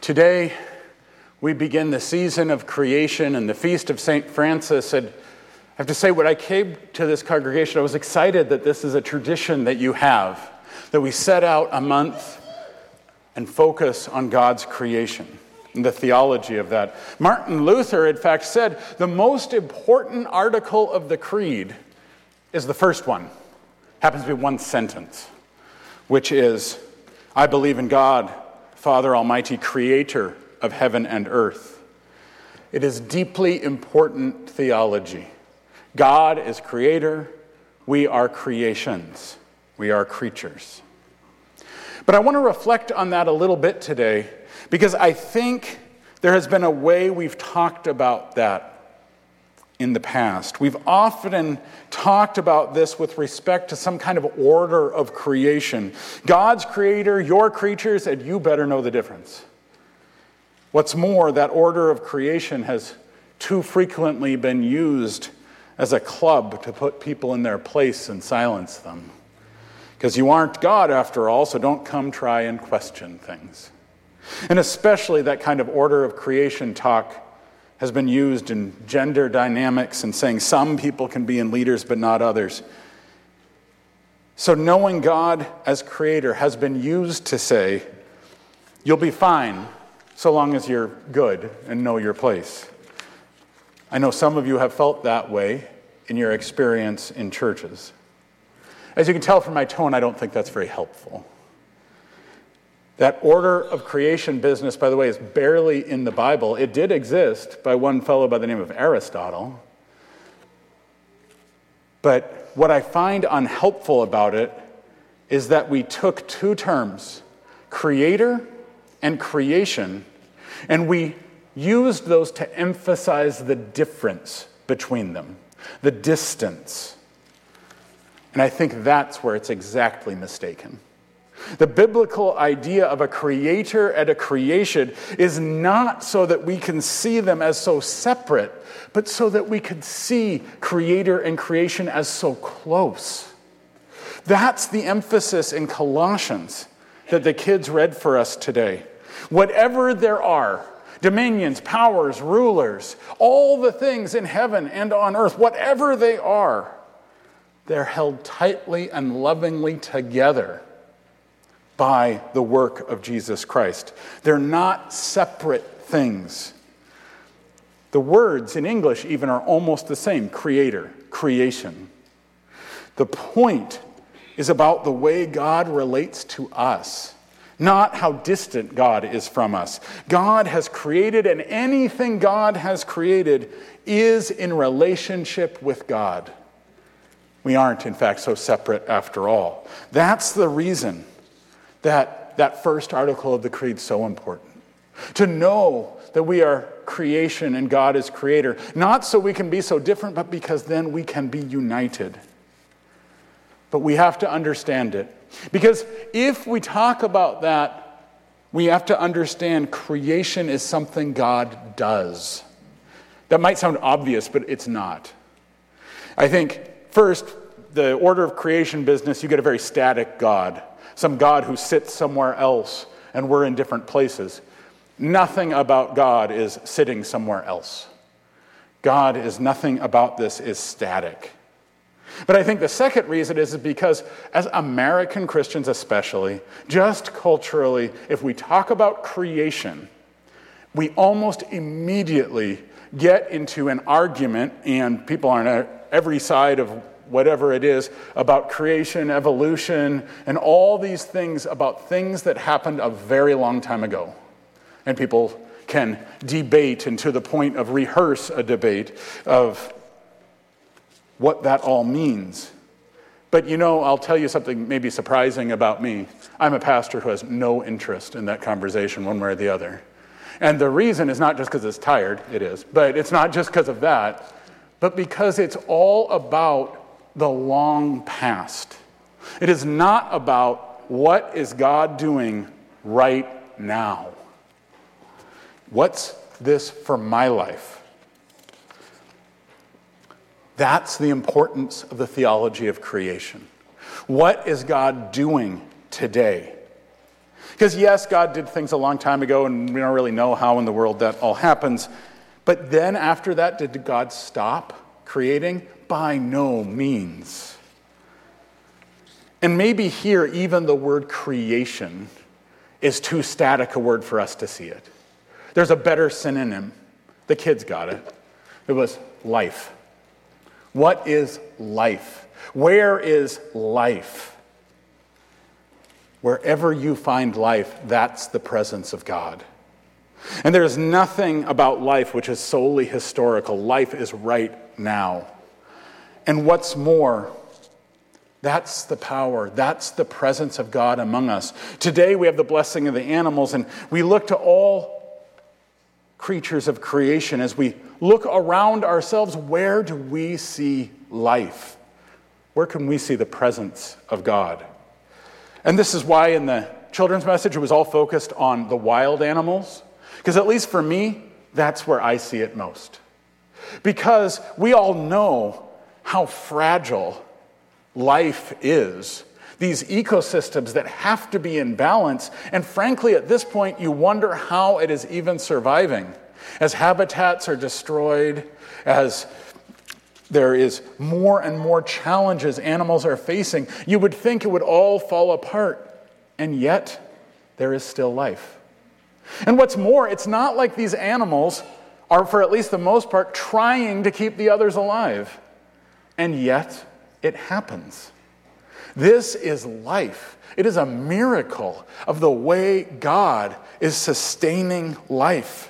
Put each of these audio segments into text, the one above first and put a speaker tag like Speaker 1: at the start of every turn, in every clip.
Speaker 1: Today, we begin the season of creation and the feast of St. Francis. And I have to say, when I came to this congregation, I was excited that this is a tradition that you have, that we set out a month and focus on God's creation and the theology of that. Martin Luther, in fact, said the most important article of the Creed is the first one. Happens to be one sentence, which is, I believe in God, Father Almighty, creator of heaven and earth. It is deeply important theology. God is creator. We are creations. We are creatures. But I want to reflect on that a little bit today because I think there has been a way we've talked about that in the past. We've often talked about this with respect to some kind of order of creation. God's creator, your creatures, and you better know the difference. What's more, that order of creation has too frequently been used as a club to put people in their place and silence them. Because you aren't God after all, so don't come try and question things. And especially that kind of order of creation talk has been used in gender dynamics and saying some people can be in leaders but not others. So knowing God as creator has been used to say, you'll be fine so long as you're good and know your place. I know some of you have felt that way in your experience in churches. As you can tell from my tone, I don't think that's very helpful. That order of creation business, by the way, is barely in the Bible. It did exist by one fellow by the name of Aristotle. But what I find unhelpful about it is that we took two terms, creator and creation, and we used those to emphasize the difference between them, the distance. And I think that's where it's exactly mistaken. The biblical idea of a creator and a creation is not so that we can see them as so separate, but so that we could see creator and creation as so close. That's the emphasis in Colossians that the kids read for us today. Whatever there are, dominions, powers, rulers, all the things in heaven and on earth, whatever they are, they're held tightly and lovingly together by the work of Jesus Christ. They're not separate things. The words in English even are almost the same, creator, creation. The point is about the way God relates to us, not how distant God is from us. God has created, and anything God has created is in relationship with God. We aren't, in fact, so separate after all. That's the reason that first article of the Creed is so important. To know that we are creation and God is creator, not so we can be so different, but because then we can be united. But we have to understand it. Because if we talk about that, we have to understand creation is something God does. That might sound obvious, but it's not. I think, first, the order of creation business, you get a very static God. Some God who sits somewhere else, and we're in different places. Nothing about God is sitting somewhere else. God is nothing about this is static. But I think the second reason is because as American Christians especially, just culturally, if we talk about creation, we almost immediately get into an argument, and people are on every side of whatever it is, about creation, evolution, and all these things about things that happened a very long time ago. And people can debate, and to the point of rehearse a debate of what that all means. But I'll tell you something maybe surprising about me. I'm a pastor who has no interest in that conversation one way or the other. And the reason is not just because it's tired, it is, but it's not just because of that, but because it's all about the long past. It is not about what is God doing right now. What's this for my life? That's the importance of the theology of creation. What is God doing today? Because yes, God did things a long time ago, and we don't really know how in the world that all happens. But then after that, did God stop creating? By no means. And maybe here, even the word creation is too static a word for us to see it. There's a better synonym. The kids got it. It was life. What is life? Where is life? Wherever you find life, that's the presence of God. And there's nothing about life which is solely historical. Life is right now. And what's more, that's the power, that's the presence of God among us. Today we have the blessing of the animals, and we look to all creatures of creation. As we look around ourselves, where do we see life? Where can we see the presence of God? And this is why in the children's message it was all focused on the wild animals, because at least for me, that's where I see it most. Because we all know how fragile life is. These ecosystems that have to be in balance. And frankly, at this point, you wonder how it is even surviving. As habitats are destroyed, as there is more and more challenges animals are facing, you would think it would all fall apart. And yet, there is still life. And what's more, it's not like these animals are, for at least the most part, trying to keep the others alive. And yet, it happens. This is life. It is a miracle of the way God is sustaining life.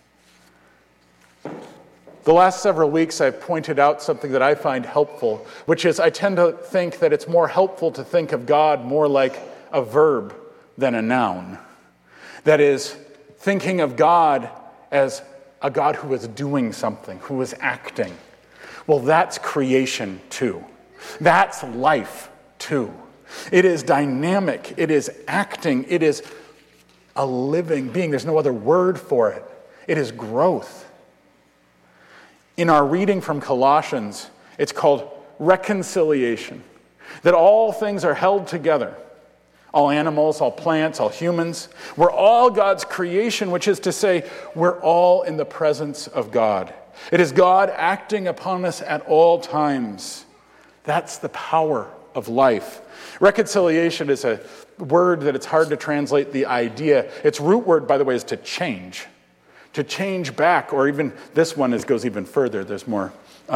Speaker 1: The last several weeks, I've pointed out something that I find helpful, which is I tend to think that it's more helpful to think of God more like a verb than a noun. That is, thinking of God as a God who is doing something, who is acting. Well, that's creation too. That's life too. It is dynamic. It is acting. It is a living being. There's no other word for it. It is growth. In our reading from Colossians, it's called reconciliation. That all things are held together. All animals, all plants, all humans. We're all God's creation, which is to say, we're all in the presence of God. It is God acting upon us at all times. That's the power of life. Reconciliation is a word that it's hard to translate the idea. Its root word, by the way, is to change. To change back, or even this one goes even further. There's more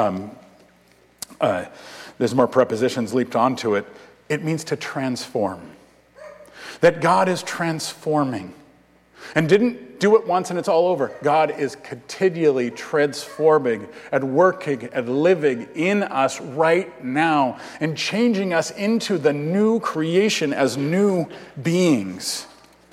Speaker 1: prepositions leaped onto it. It means to transform. That God is transforming. And didn't do it once and it's all over. God is continually transforming and working and living in us right now and changing us into the new creation as new beings.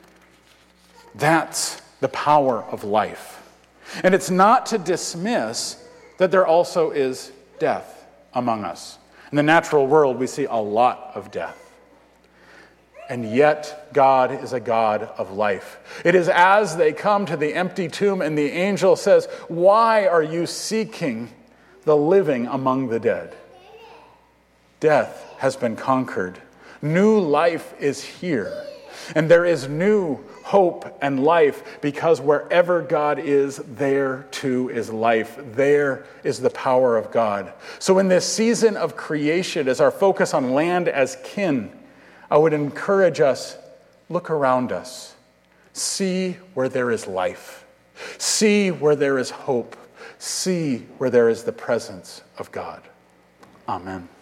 Speaker 1: That's the power of life. And it's not to dismiss that there also is death among us. In the natural world, we see a lot of death. And yet, God is a God of life. It is as they come to the empty tomb and the angel says, "Why are you seeking the living among the dead?" Death has been conquered. New life is here. And there is new hope and life because wherever God is, there too is life. There is the power of God. So in this season of creation, as our focus on land as kin, I would encourage us, look around us. See where there is life. See where there is hope. See where there is the presence of God. Amen.